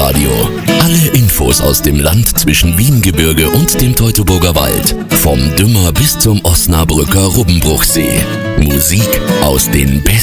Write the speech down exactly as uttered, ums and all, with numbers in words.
Radio. Alle Infos aus dem Land zwischen Wiengebirge und dem Teutoburger Wald. Vom Dümmer bis zum Osnabrücker Rubbenbruchsee. Musik aus den besten